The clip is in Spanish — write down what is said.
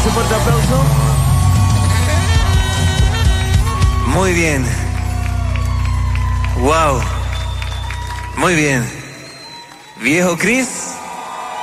ese fuerte aplauso. Muy bien. Wow. Muy bien. Viejo Chris.